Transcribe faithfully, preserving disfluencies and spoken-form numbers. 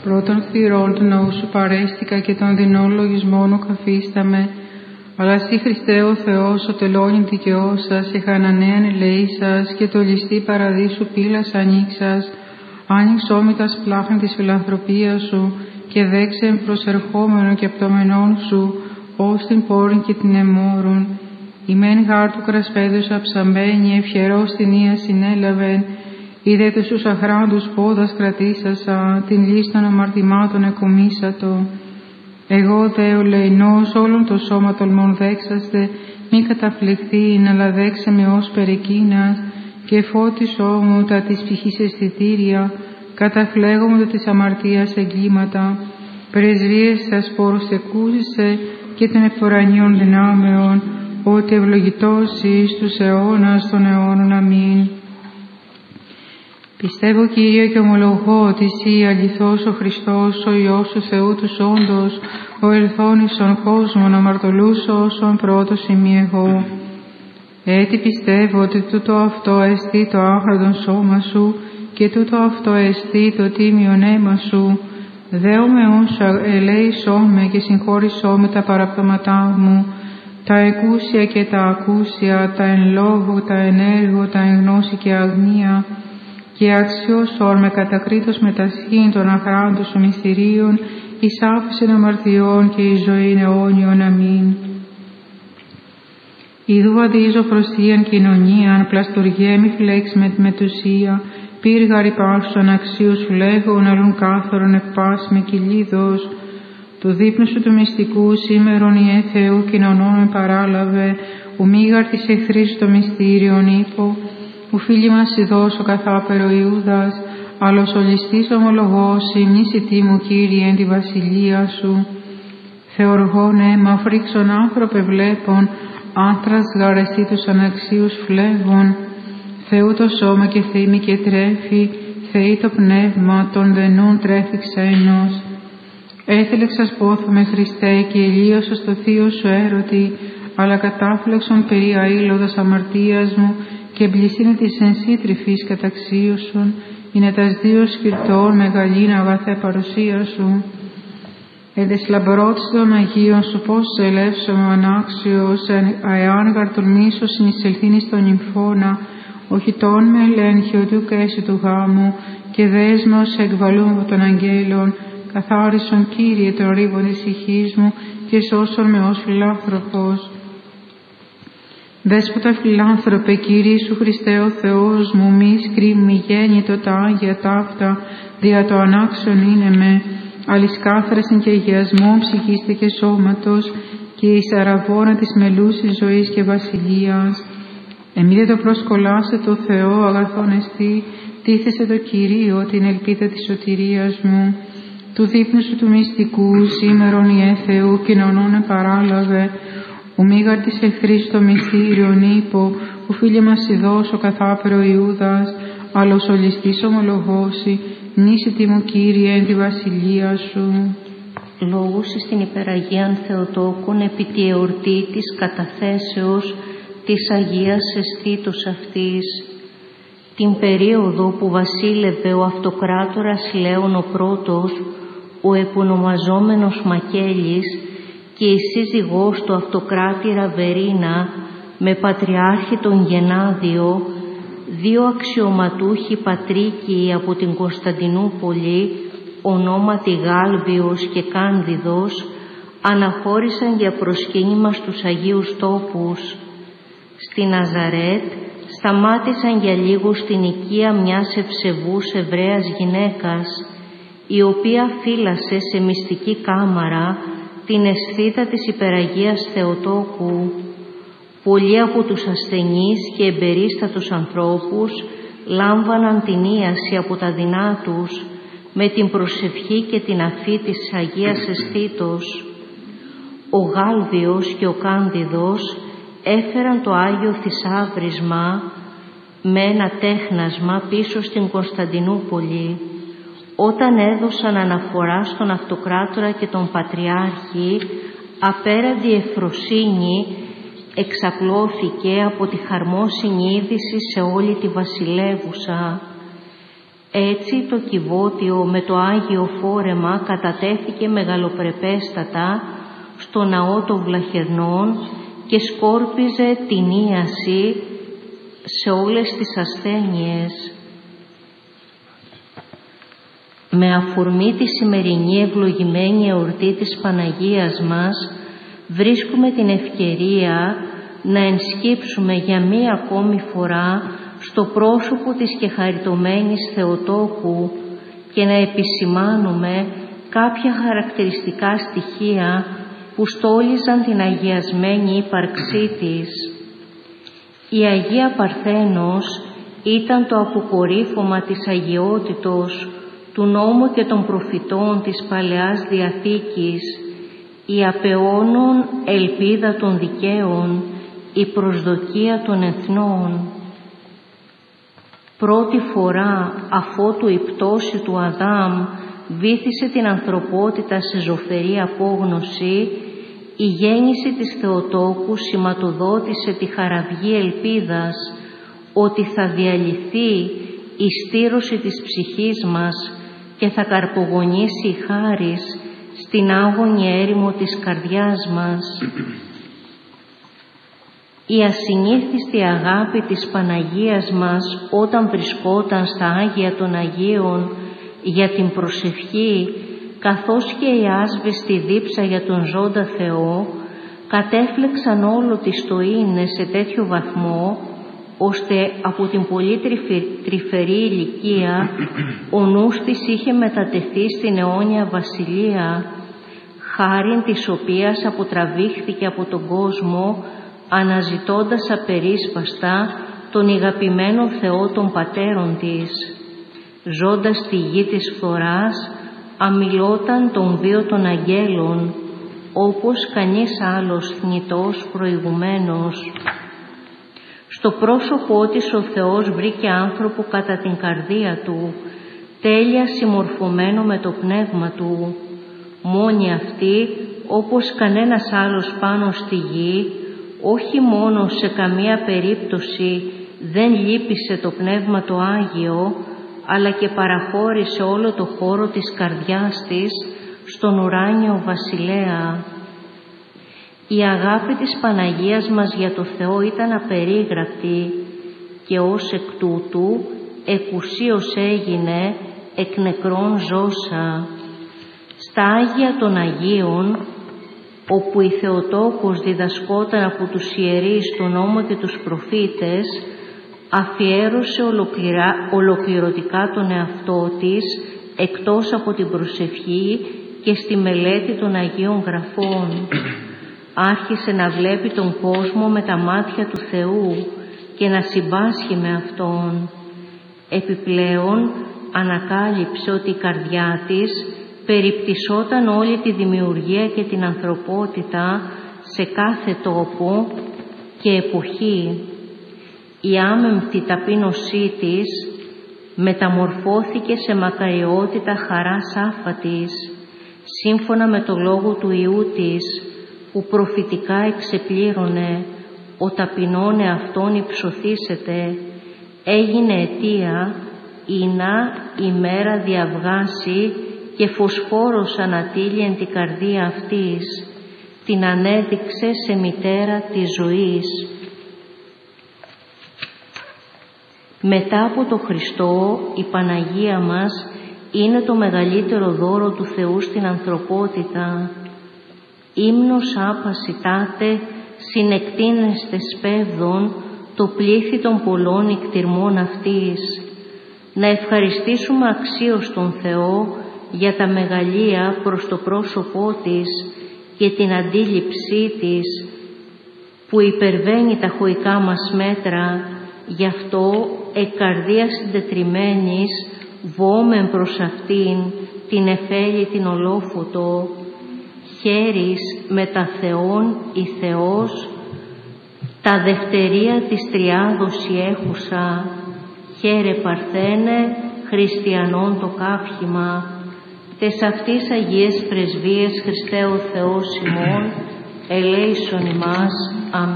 Πρώτον θυρών του ναού σου παρέστηκα και των δεινών λογισμών ουκαφίσταμε, αλλά εσύ Χριστέ ο Θεός, ο τελώνει δικαιώσας, η χανανέαν ελεήσας και το ληστή παραδείσου πύλας ανοίξας, άνοιξόμητας πλάχαν της φιλανθρωπίας σου και δέξε προσερχόμενο και πτωμενών σου, ως την πόρην και την εμόρουν. Η μεν γάρ του κρασπέδους αψαμένη, ευχερός την ία συνέλαβεν, είδε τους αχράντους πόδας κρατήσασα, την λύση των αμαρτημάτων εκομίσατο. Εγώ δε ο λεϊνός όλων το σώμα τολμών δέξαστε, μη καταφλεχθήν, αλλά δέξε με ως περικίνας, και φώτισό μου τα της ψυχής αισθητήρια, καταφλέγω μου τα της αμαρτίας εγκλήματα, πρεσβείες σας πόρους εκούζησε και των εφορανίων δυνάμεων, ότι ευλογητός εις τους αιώνας των αιώνων. Αμήν. Πιστεύω, Κύριε, και ομολογώ ότι Εσύ αληθώς ο Χριστός, ο Υιός του Θεού του όντως, ο ελθόν εις τον κόσμον, αμαρτωλούς όσων πρώτος ημί εγώ. Έτσι πιστεύω ότι τούτο αυτό εστί το άχραντον σώμα Σου και τούτο αυτό εστί το τίμιον αίμα Σου. Δέομαι όσο ελέησό με και συγχώρησό με τα παραπτώματά μου, τα εκούσια και τα ακούσια, τα εν λόγω, τα εν έργο, τα εν γνώση και αγνία, και αξιώσορ με κατακρίτως μετασχήν των αχράντων σου μυστηρίων, εις άφησιν αμαρτιών και εις ζωήν αιώνιον. Αμήν. Ιδού βαδίζω προς Θείαν κοινωνίαν, πλαστοργέ μη φλέξ με τη μετουσία, πύργαρ υπάρξον αξίους φλέγων, αλλούν κάθαρον επάς με κυλίδος. Του δείπνου σου του μυστικού σήμερον η ε Θεού κοινωνών με παράλαβε, ου μήγαρ της εχθρής το μυστήριον είπω, ου φίλοι μας ειδώσω καθάπερο Ιούδας, άλλος ο ληστής ομολογός, ημνήσιτή μου Κύριε εν τη βασιλεία σου. Θεοργών αίμα φρίξον άνθρωπε βλέπων, άντρας γαρεστή τους αναξίους φλέγων, Θεού το σώμα και θύμη και τρέφει, Θεή το πνεύμα, των δενούν τρέφει ξένος. Έθελεξας πόθομαι Χριστέ και ελίωσος το θείο σου έρωτη, αλλά κατάφλεξον περί αήλωδος αμαρτίας μου και εμπλησίνε της εν σύ τρυφής καταξίωσον, είναι τας δύο σκυρτών μεγαλήν αγαθέ παρουσία σου. Εδες λαμπρότης των Αγίων σου πώς σε ελεύσομαι ανάξιος, εάν γαρ τολμήσω συνεισελθήν εις τον νυμφώνα, οχητών με ελέγχει ότι ουκ έσυ του γάμου, και δέσμος εκβαλούν από των αγγέλων, καθάρισον Κύριε τον ρήβον της ηχής μου και σώσον με ως φιλάνθρωπος. Δέσποτα φιλάνθρωπε Κύριε Ιησού Χριστέ ο Θεός μου, μη σκρίμ μη γέννητο τα Άγια ταύτα, δια το ανάξιον είναι με, αλης κάθρασιν και αγιασμόν ψυχήστε και σώματος, και εις αραβόνα της μελούσης ζωής και βασιλείας. Εμεί δεν το προσκολάσε το Θεό αγαθόν εστί, τίθεσε το Κυρίο την ελπίδα της σωτηρίας μου. Του δείπνου σου του μυστικού, σήμερον η ε Θεού κοινωνών επαράλαβε, ου μήγαρ της εχθρής το μυστήριον είπω, ου φίλοι μας ειδώσω καθάπερο Ιούδας, άλλος ο ληστής ομολογώσει, νήσιτη μου Κύριε εν τη βασιλεία σου. Λόγους στην υπεραγίαν Θεοτόκον επί τη εορτή της καταθέσεως της Αγίας Αισθήτους αυτής, την περίοδο που βασίλευε ο Αυτοκράτορας Λέων ο πρώτος, ο επωνομαζόμενος Μακέλης, και η σύζυγός του Αυτοκράτηρα Βερίνα με πατριάρχη τον Γενάδιο, δύο αξιωματούχοι πατρίκοι από την Κωνσταντινούπολη, ονόματι Γάλβιος και Κάνδιδος, αναχώρησαν για προσκύνημα στους Αγίους Τόπους. Στη Ναζαρέτ σταμάτησαν για λίγο στην οικία μιας ευσεβούς Εβραίας γυναίκας, η οποία φύλασε σε μυστική κάμαρα την αισθήτα της υπεραγίας Θεοτόκου. Πολλοί από τους ασθενείς και εμπερίστατους ανθρώπους λάμβαναν την ίαση από τα δεινά τους με την προσευχή και την αφή της Αγίας Αισθήτος. Ο Γάλβιος και ο Κάνδιδος έφεραν το Άγιο Θησάβρισμα με ένα τέχνασμα πίσω στην Κωνσταντινούπολη. Όταν έδωσαν αναφορά στον Αυτοκράτορα και τον Πατριάρχη, απέραντη ευφροσύνη εξαπλώθηκε από τη χαρμόσυνη είδηση σε όλη τη βασιλεύουσα. Έτσι το κυβότιο με το Άγιο Φόρεμα κατατέθηκε μεγαλοπρεπέστατα στο ναό των Βλαχερνών και σκόρπιζε την ίαση σε όλες τις ασθένειες. Με αφορμή τη σημερινή ευλογημένη εορτή της Παναγίας μας, βρίσκουμε την ευκαιρία να ενσκύψουμε για μία ακόμη φορά στο πρόσωπο της κεχαριτωμένης Θεοτόκου και να επισημάνουμε κάποια χαρακτηριστικά στοιχεία που στόλιζαν την αγιασμένη ύπαρξή της. Η Αγία Παρθένος ήταν το αποκορύφωμα της αγιότητος του νόμου και των προφητών της Παλαιάς Διαθήκης, η απεώνων ελπίδα των δικαίων, η προσδοκία των εθνών. Πρώτη φορά αφότου η πτώση του Αδάμ βύθισε την ανθρωπότητα σε ζωφερή απόγνωση, η γέννηση της Θεοτόκου σηματοδότησε τη χαραυγή ελπίδας ότι θα διαλυθεί η στήρωση της ψυχής μας και θα καρπογονήσει η χάρις στην άγωνη έρημο της καρδιάς μας. Η ασυνήθιστη αγάπη της Παναγίας μας όταν βρισκόταν στα Άγια των Αγίων για την προσευχή, καθώς και η άσβεστη δίψα για τον ζώντα Θεό, κατέφλεξαν όλο της το είναι σε τέτοιο βαθμό, ώστε από την πολύ τρυφερή ηλικία ο νους της είχε μετατεθεί στην αιώνια βασιλεία, χάριν της οποίας αποτραβήχθηκε από τον κόσμο, αναζητώντας απερίσπαστα τον ηγαπημένο Θεό των πατέρων της. Ζώντας στη γη της φθοράς, αμιλόταν τον βίο των αγγέλων, όπως κανείς άλλος θνητός προηγουμένως. Στο πρόσωπό της ο Θεός βρήκε άνθρωπο κατά την καρδία Του, τέλεια συμμορφωμένο με το πνεύμα Του. Μόνη αυτή, όπως κανένας άλλος πάνω στη γη, όχι μόνο σε καμία περίπτωση δεν λύπησε το Πνεύμα το Άγιο, αλλά και παραχώρησε όλο το χώρο της καρδιάς της στον ουράνιο βασιλέα. Η αγάπη της Παναγίας μας για το Θεό ήταν απερίγραπτη και ως εκ τούτου εκουσίως έγινε εκ νεκρών ζώσα. Στα Άγια των Αγίων, όπου η Θεοτόκος διδασκόταν από τους ιερείς τον νόμο και τους προφήτες, αφιέρωσε ολοκληρά, ολοκληρωτικά τον εαυτό της εκτός από την προσευχή και στη μελέτη των Αγίων Γραφών. Άρχισε να βλέπει τον κόσμο με τα μάτια του Θεού και να συμπάσχει με Αυτόν. Επιπλέον ανακάλυψε ότι η καρδιά της περιπτυσσόταν όλη τη δημιουργία και την ανθρωπότητα σε κάθε τόπο και εποχή. Η άμεμπτη ταπείνωσή της μεταμορφώθηκε σε μακαριότητα χαράς άφατης, σύμφωνα με το λόγο του Υιού της, που προφητικά εξεπλήρωνε «Ο ταπεινών εαυτόν υψωθήσετε, έγινε αιτία, ίνα η μέρα διαβγάσει και φωσφόρος ανατείλει εν την καρδία αυτής, την ανέδειξε σε μητέρα της ζωής». Μετά από το Χριστό, η Παναγία μας είναι το μεγαλύτερο δώρο του Θεού στην ανθρωπότητα. Ύμνος άπασιτάτε συνεκτείνεστε σπέβδον το πλήθη των πολλών ικτυρμών αυτής. Να ευχαριστήσουμε αξίως τον Θεό για τα μεγαλεία προς το πρόσωπό της και την αντίληψή της που υπερβαίνει τα χωικά μας μέτρα. Γι' αυτό εκ καρδίας συντετριμμένης βόμεν προς αυτήν την εφέλη την ολόφωτο, χέρις με τα Θεόν η Θεός, τα δευτερία της Τριάδος η έχουσα, χαίρε Παρθένε χριστιανών το κάψιμα, τες αυτής Αγίες Πρεσβείες Χριστέ ο Θεός ημών, ελέησον ημάς.